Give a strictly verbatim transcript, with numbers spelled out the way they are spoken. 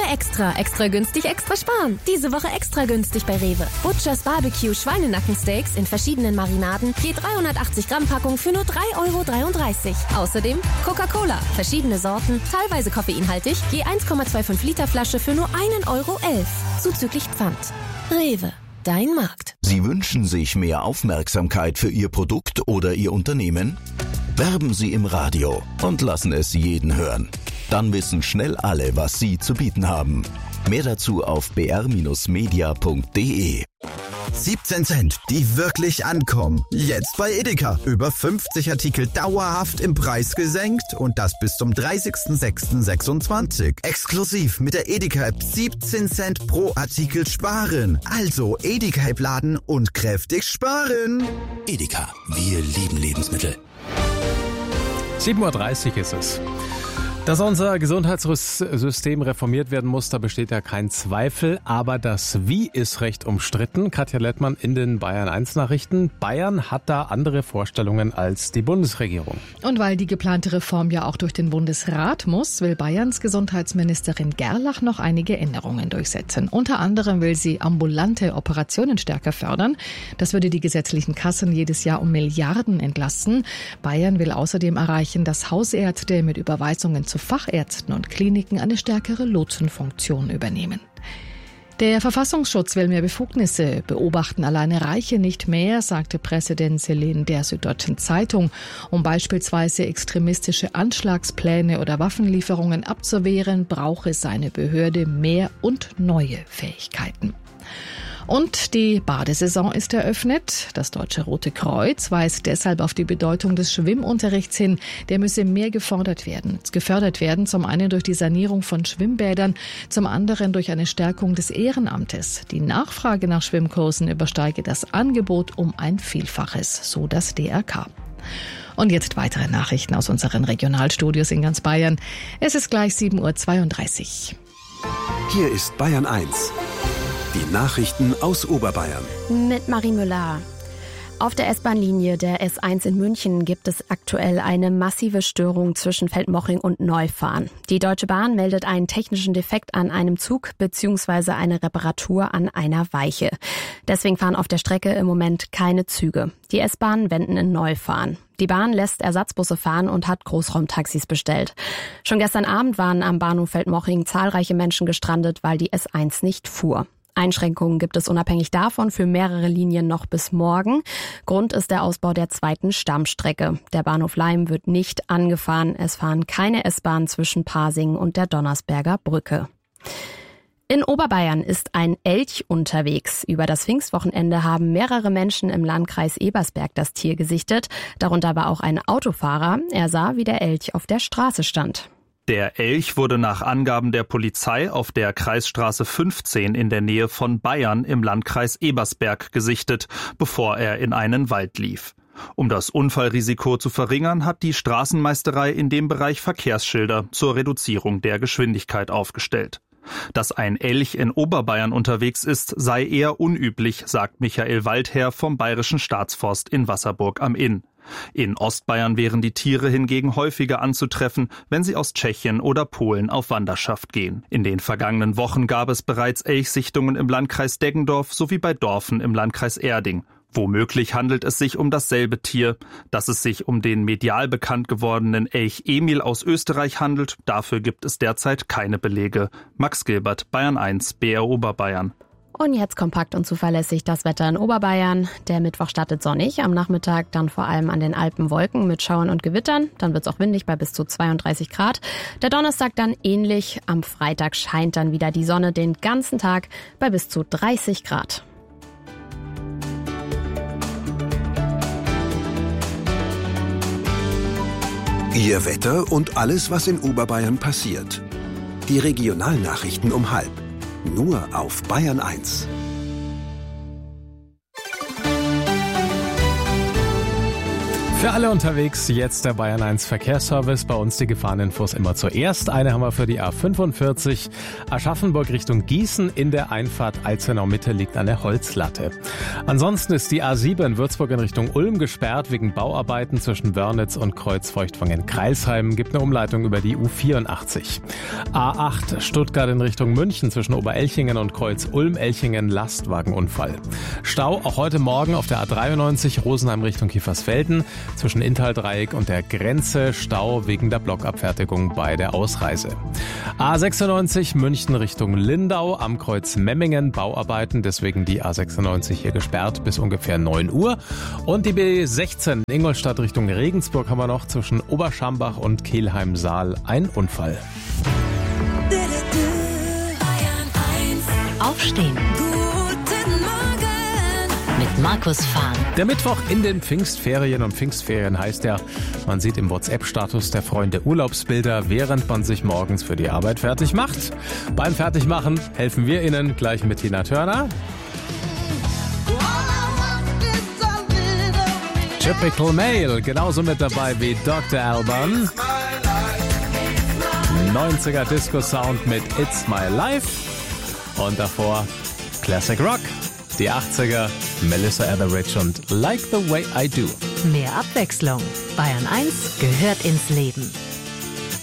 extra. Extra günstig, extra sparen. Diese Woche extra günstig bei Rewe. Butchers Barbecue Schweinenackensteaks in verschiedenen Marinaden. Je dreihundertachtzig Gramm Packung für nur drei Euro dreiunddreißig. Außerdem Coca-Cola. Verschiedene Sorten, teilweise koffeinhaltig. Je eins Komma fünfundzwanzig Liter Flasche für nur ein Euro elf. Zuzüglich Pfand. Rewe. Dein Markt. Sie wünschen sich mehr Aufmerksamkeit für Ihr Produkt oder Ihr Unternehmen? Werben Sie im Radio und lassen es jeden hören. Dann wissen schnell alle, was Sie zu bieten haben. Mehr dazu auf b r Bindestrich media punkt d e. siebzehn Cent, die wirklich ankommen. Jetzt bei Edeka. Über fünfzig Artikel dauerhaft im Preis gesenkt und das bis zum dreißigsten sechsten sechsundzwanzig. Exklusiv mit der Edeka-App siebzehn Cent pro Artikel sparen. Also Edeka-App laden und kräftig sparen. Edeka, wir lieben Lebensmittel. sieben Uhr dreißig ist es. Dass unser Gesundheitssystem reformiert werden muss, da besteht ja kein Zweifel. Aber das Wie ist recht umstritten. Katja Lettmann in den Bayern eins Nachrichten. Bayern hat da andere Vorstellungen als die Bundesregierung. Und weil die geplante Reform ja auch durch den Bundesrat muss, will Bayerns Gesundheitsministerin Gerlach noch einige Änderungen durchsetzen. Unter anderem will sie ambulante Operationen stärker fördern. Das würde die gesetzlichen Kassen jedes Jahr um Milliarden entlasten. Bayern will außerdem erreichen, dass Hausärzte mit Überweisungen zu Fachärzten und Kliniken eine stärkere Lotsenfunktion übernehmen. Der Verfassungsschutz will mehr Befugnisse, beobachten alleine Reiche nicht mehr, sagte Präsident Selin der Süddeutschen Zeitung. Um beispielsweise extremistische Anschlagspläne oder Waffenlieferungen abzuwehren, brauche seine Behörde mehr und neue Fähigkeiten. Und die Badesaison ist eröffnet. Das Deutsche Rote Kreuz weist deshalb auf die Bedeutung des Schwimmunterrichts hin. Der müsse mehr gefordert werden. Gefördert werden, zum einen durch die Sanierung von Schwimmbädern, zum anderen durch eine Stärkung des Ehrenamtes. Die Nachfrage nach Schwimmkursen übersteige das Angebot um ein Vielfaches, so das D R K. Und jetzt weitere Nachrichten aus unseren Regionalstudios in ganz Bayern. Es ist gleich sieben Uhr zweiunddreißig. Hier ist Bayern eins. Die Nachrichten aus Oberbayern. Mit Marie Müller. Auf der S-Bahn-Linie der S eins in München gibt es aktuell eine massive Störung zwischen Feldmoching und Neufahren. Die Deutsche Bahn meldet einen technischen Defekt an einem Zug bzw. eine Reparatur an einer Weiche. Deswegen fahren auf der Strecke im Moment keine Züge. Die S-Bahnen wenden in Neufahren. Die Bahn lässt Ersatzbusse fahren und hat Großraumtaxis bestellt. Schon gestern Abend waren am Bahnhof Feldmoching zahlreiche Menschen gestrandet, weil die S eins nicht fuhr. Einschränkungen gibt es unabhängig davon für mehrere Linien noch bis morgen. Grund ist der Ausbau der zweiten Stammstrecke. Der Bahnhof Laim wird nicht angefahren. Es fahren keine S-Bahnen zwischen Pasing und der Donnersberger Brücke. In Oberbayern ist ein Elch unterwegs. Über das Pfingstwochenende haben mehrere Menschen im Landkreis Ebersberg das Tier gesichtet. Darunter war auch ein Autofahrer. Er sah, wie der Elch auf der Straße stand. Der Elch wurde nach Angaben der Polizei auf der Kreisstraße fünfzehn in der Nähe von Bayern im Landkreis Ebersberg gesichtet, bevor er in einen Wald lief. Um das Unfallrisiko zu verringern, hat die Straßenmeisterei in dem Bereich Verkehrsschilder zur Reduzierung der Geschwindigkeit aufgestellt. Dass ein Elch in Oberbayern unterwegs ist, sei eher unüblich, sagt Michael Waldherr vom Bayerischen Staatsforst in Wasserburg am Inn. In Ostbayern wären die Tiere hingegen häufiger anzutreffen, wenn sie aus Tschechien oder Polen auf Wanderschaft gehen. In den vergangenen Wochen gab es bereits Elchsichtungen im Landkreis Deggendorf sowie bei Dorfen im Landkreis Erding. Womöglich handelt es sich um dasselbe Tier. Dass es sich um den medial bekannt gewordenen Elch Emil aus Österreich handelt, dafür gibt es derzeit keine Belege. Max Gilbert, Bayern eins, B R Oberbayern. Und jetzt kompakt und zuverlässig das Wetter in Oberbayern. Der Mittwoch startet sonnig, am Nachmittag dann vor allem an den Alpen Wolken mit Schauern und Gewittern. Dann wird es auch windig bei bis zu zweiunddreißig Grad. Der Donnerstag dann ähnlich. Am Freitag scheint dann wieder die Sonne den ganzen Tag bei bis zu dreißig Grad. Ihr Wetter und alles, was in Oberbayern passiert. Die Regionalnachrichten um halb. Nur auf Bayern eins. Für alle unterwegs, jetzt der Bayern eins Verkehrsservice. Bei uns die Gefahreninfos immer zuerst. Eine haben wir für die A fünfundvierzig. Aschaffenburg Richtung Gießen. In der Einfahrt Alzenau Mitte liegt eine Holzlatte. Ansonsten ist die A sieben Würzburg in Richtung Ulm gesperrt wegen Bauarbeiten zwischen Wörnitz und Kreuzfeuchtwangen-Kreilsheim. Gibt eine Umleitung über die U vierundachtzig. A acht Stuttgart in Richtung München zwischen Oberelchingen und Kreuz-Ulm-Elchingen Lastwagenunfall. Stau auch heute Morgen auf der A dreiundneunzig Rosenheim Richtung Kiefersfelden. Zwischen Inntal-Dreieck und der Grenze Stau wegen der Blockabfertigung bei der Ausreise. A sechsundneunzig München Richtung Lindau am Kreuz Memmingen Bauarbeiten, deswegen die A sechsundneunzig hier gesperrt bis ungefähr neun Uhr. Und die B sechzehn Ingolstadt Richtung Regensburg haben wir noch zwischen Oberschambach und Kelheim-Saal ein Unfall. Aufstehen. Mit Markus Fahn. Der Mittwoch in den Pfingstferien, und Pfingstferien heißt ja, man sieht im WhatsApp-Status der Freunde Urlaubsbilder, während man sich morgens für die Arbeit fertig macht. Beim Fertigmachen helfen wir Ihnen gleich mit Tina Turner. Typical Male, genauso mit dabei wie Doktor Alban. neunziger Disco-Sound mit It's My Life. Und davor Classic Rock. Die achtziger, Melissa Etheridge und Like the Way I Do. Mehr Abwechslung. Bayern eins gehört ins Leben.